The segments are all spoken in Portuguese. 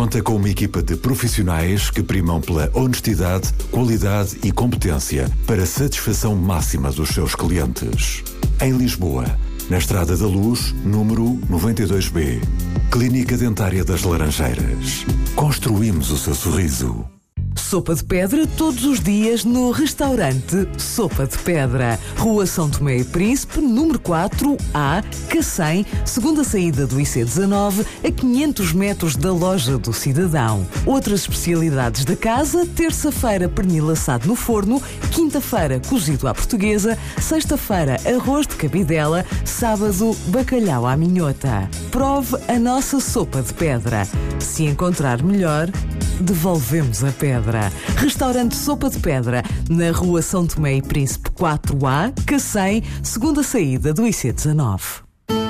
Conta com uma equipa de profissionais que primam pela honestidade, qualidade e competência para a satisfação máxima dos seus clientes. Em Lisboa, na Estrada da Luz, número 92B. Clínica Dentária das Laranjeiras. Construímos o seu sorriso. Sopa de Pedra todos os dias no restaurante Sopa de Pedra. Rua São Tomé e Príncipe, número 4A, Cacém, segunda saída do IC19, a 500 metros da loja do Cidadão. Outras especialidades da casa: terça-feira pernil assado no forno, quinta-feira cozido à portuguesa, sexta-feira arroz de cabidela, sábado bacalhau à minhota. Prove a nossa Sopa de Pedra. Se encontrar melhor, devolvemos a pedra. Restaurante Sopa de Pedra, na Rua São Tomé e Príncipe 4A, Cacém, segunda saída do IC19.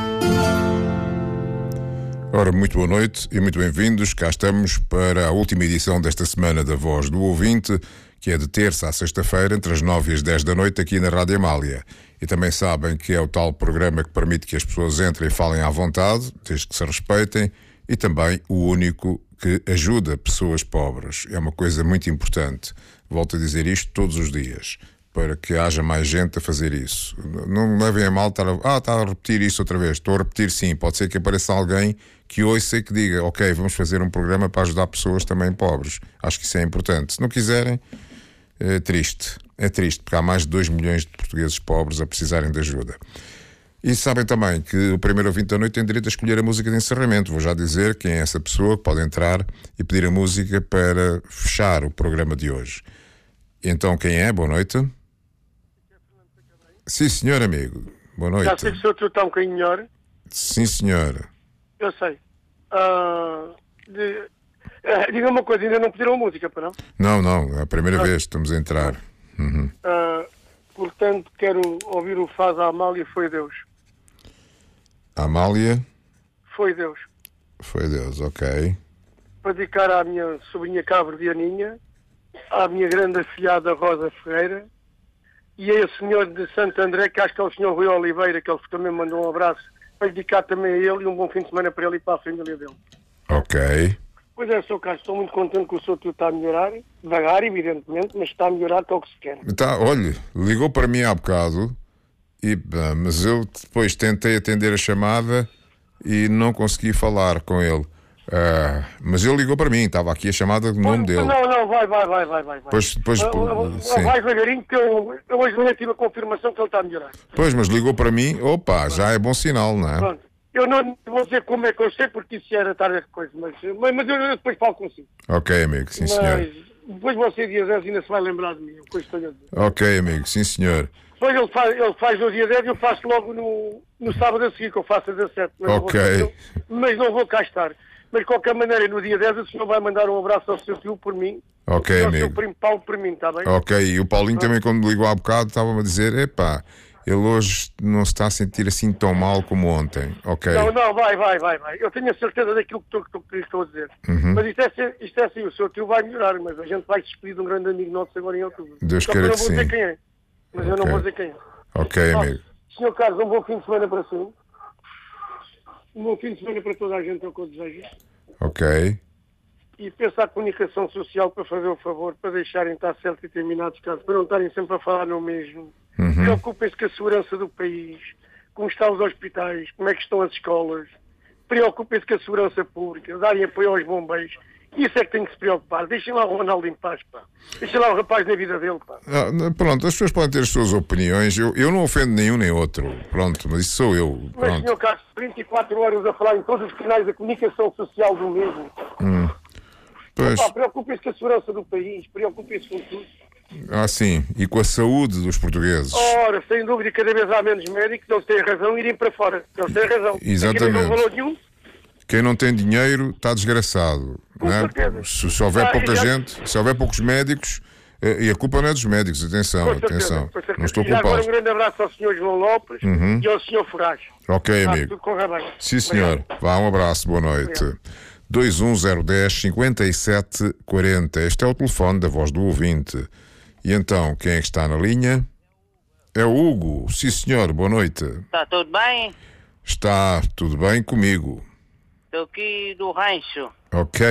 Ora, muito boa noite e muito bem-vindos. Cá estamos para a última edição desta semana da Voz do Ouvinte, que é de terça à sexta-feira, entre as 9 e as 10 da noite, aqui na Rádio Amália. E também sabem que é o tal programa que permite que as pessoas entrem e falem à vontade, desde que se respeitem, e também o único que ajuda pessoas pobres. É uma coisa muito importante. Volto a dizer isto todos os dias, para que haja mais gente a fazer isso. Não levem a mal estar a repetir isso outra vez. Estou a repetir, sim. Pode ser que apareça alguém que ouça e que diga: ok, vamos fazer um programa para ajudar pessoas também pobres. Acho que isso é importante. Se não quiserem, é triste. É triste, porque há mais de 2 milhões de portugueses pobres a precisarem de ajuda. E sabem também que o primeiro ouvinte da noite tem direito a escolher a música de encerramento. Vou já dizer quem é essa pessoa que pode entrar e pedir a música para fechar o programa de hoje. Então, quem é? Boa noite. Sim, senhor amigo. Boa noite. Já sei que o senhor está um bocadinho melhor. Sim, senhora. Eu sei. Diga uma coisa, ainda não pediram a música, para não? Não, é a primeira vez que estamos a entrar. Uhum. Portanto, quero ouvir o Faz a Amália, Foi Deus. Amália? Foi Deus. Foi Deus, ok. Para dedicar à minha sobrinha Cabra Dianinha, à minha grande afilhada Rosa Ferreira e a esse senhor de Santo André, que acho que é o senhor Rui Oliveira, que ele também mandou um abraço, para dedicar também a ele e um bom fim de semana para ele e para a família dele. Ok. Pois é, Sr. Carlos, estou muito contente que o seu tio está a melhorar, devagar, evidentemente, mas está a melhorar, que é o que se quer. Olha, ligou para mim há bocado, mas eu depois tentei atender a chamada e não consegui falar com ele. Mas ele ligou para mim, estava aqui a chamada do nome dele. Não, vai. Pois, sim. Vai devagarinho, que eu hoje de manhã tive a confirmação que ele está a melhorar. Pois, mas ligou para mim, já é bom sinal, não é? Pronto. Eu não vou dizer como é que eu sei, porque isso era tarde de coisa, mas eu depois falo consigo. Ok, amigo, sim, senhor. Mas depois você, dia 10, ainda se vai lembrar de mim, o que eu estou a dizer. Ok, amigo, sim, senhor. Depois ele faz no dia 10 e eu faço logo no sábado a seguir, que eu faço a 17. Mas não vou cá estar. Mas de qualquer maneira, no dia 10, o senhor vai mandar um abraço ao seu tio por mim. Ok, e ao amigo. seu primo Paulo por mim, está bem? Ok, e o Paulinho também, quando me ligou há bocado, estava-me a dizer: ele hoje não se está a sentir assim tão mal como ontem. Ok. Não, vai. Eu tenho a certeza daquilo que estou a dizer. Uhum. Mas isto é assim, o seu tio vai melhorar, mas a gente vai se despedir de um grande amigo nosso agora em outubro. Deus queira que sim. Eu não vou dizer quem é. Mas eu não vou dizer quem é. Ok, amigo. Senhor Carlos, um bom fim de semana para si. Um bom fim de semana para toda a gente, é o que eu desejo. Ok. E pensa a comunicação social para fazer o favor, para deixarem estar certos e determinados casos, para não estarem sempre a falar no mesmo. Uhum. Preocupem-se com a segurança do país, como estão os hospitais, como é que estão as escolas. Preocupem-se com a segurança pública, darem apoio aos bombeiros. Isso é que tem que se preocupar. Deixem lá o Ronaldo em paz, pá. Deixem lá o rapaz na vida dele, pá. Pronto, as pessoas podem ter as suas opiniões. Eu não ofendo nenhum nem outro. Pronto, mas isso sou eu. Pronto. Mas, Sr. Carlos, 24 horas a falar em todos os canais da comunicação social do mesmo. Pois. Preocupem-se com a segurança do país, preocupem-se com tudo. Sim, e com a saúde dos portugueses. Ora, sem dúvida, cada vez há menos médicos, eles têm razão em irem para fora. Eles têm razão. Exatamente. Aqui não dão valor nenhum. Quem não tem dinheiro está desgraçado. Com não é? certeza. Se houver pouca gente, se houver poucos médicos, e a culpa não é dos médicos, atenção. Não estou culpado. Agora um culpado. grande abraço ao Sr. João Lopes e ao Sr. Ferraz. Ok, amigo. Tudo corra bem. Sim, senhor. Vá, um abraço, boa noite. 21010 5740. Este é o telefone da Voz do Ouvinte. E então, quem é que está na linha? É o Hugo. Sim, senhor, boa noite. Está tudo bem? Está tudo bem comigo. Estou aqui do rancho. Ok,